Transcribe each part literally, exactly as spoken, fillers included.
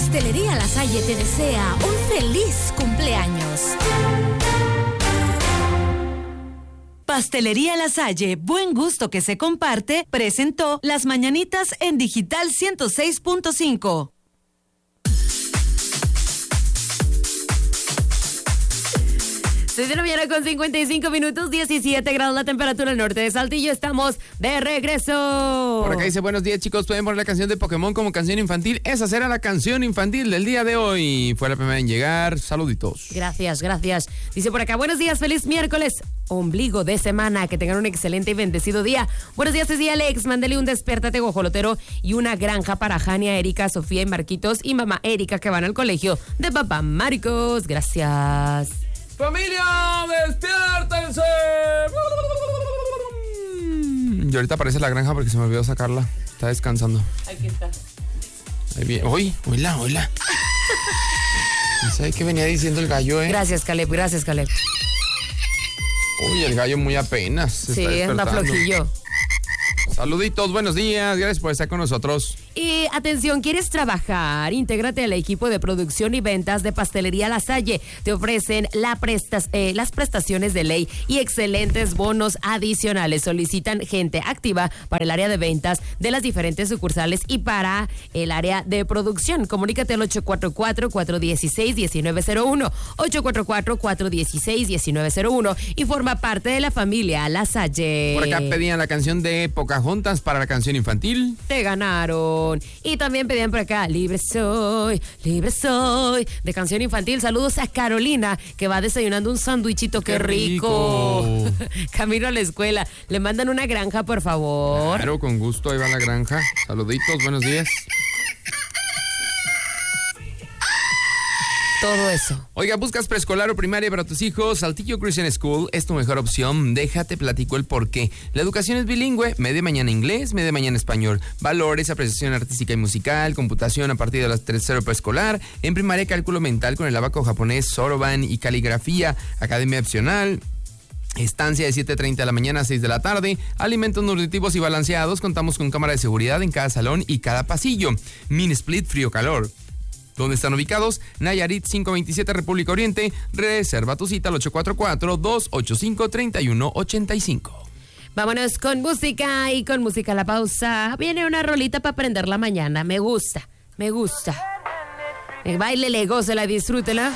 Pastelería La Salle te desea un feliz cumpleaños. Pastelería La Salle, buen gusto que se comparte, presentó Las Mañanitas en Digital ciento seis punto cinco. seis de la mañana con cincuenta y cinco minutos, diecisiete grados la temperatura al norte de Saltillo. Estamos de regreso. Por acá dice, buenos días chicos, pueden poner la canción de Pokémon como canción infantil. Esa será la canción infantil del día de hoy. Fue la primera en llegar, saluditos. Gracias, gracias. Dice por acá, buenos días, feliz miércoles, ombligo de semana, que tengan un excelente y bendecido día. Buenos días, Ceci Alex, mándale un despiértate guajolotero y una granja para Jania, Erika, Sofía y Marquitos y mamá Erika que van al colegio de papá Marcos. Gracias. ¡Familia, despiértense! Y ahorita aparece la granja porque se me olvidó sacarla. Está descansando. Aquí está. Ahí viene. ¡Uy! ¡Oíla, oíla! ¿No sabe qué venía diciendo el gallo, eh? Gracias, Caleb, gracias, Caleb. Uy, el gallo muy apenas se sí, está anda flojillo. Saluditos, buenos días, gracias por estar con nosotros. Y atención, ¿quieres trabajar? Intégrate al equipo de producción y ventas de Pastelería La Salle. Te ofrecen la prestas, eh, las prestaciones de ley y excelentes bonos adicionales. Solicitan gente activa para el área de ventas de las diferentes sucursales y para el área de producción. Comunícate al ocho cuatro cuatro, cuatro uno seis, uno nueve cero uno, ocho cuatro cuatro, cuatro uno seis, uno nueve cero uno y forma parte de la familia La Salle. Por acá pedían la canción de Pocahontas para la canción infantil. Te ganaron. Y también pedían por acá, libre soy, libre soy, de canción infantil. Saludos a Carolina, que va desayunando un sándwichito, qué, qué rico. rico. Camino a la escuela. Le mandan una granja, por favor. Claro, con gusto, ahí va la granja. Saluditos, buenos días. Todo eso. Oiga, ¿buscas preescolar o primaria para tus hijos? Saltillo Christian School es tu mejor opción. Déjate platico el porqué. La educación es bilingüe, media mañana inglés, media mañana español. Valores, apreciación artística y musical, computación a partir de las tercero preescolar. En primaria, cálculo mental con el abaco japonés, soroban y caligrafía. Academia opcional. Estancia de siete treinta de la mañana a seis de la tarde. Alimentos nutritivos y balanceados. Contamos con cámara de seguridad en cada salón y cada pasillo. Mini split frío-calor. ¿Dónde están ubicados? Nayarit quinientos veintisiete, República Oriente. Reserva tu cita al ocho cuatro cuatro, dos ocho cinco, tres uno ocho cinco. Vámonos con música y con música a la pausa. Viene una rolita para prender la mañana. Me gusta, me gusta. Báilele, gócela, disfrútela.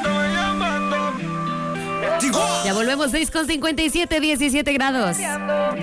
Ya volvemos, seis con cincuenta y siete, diecisiete grados.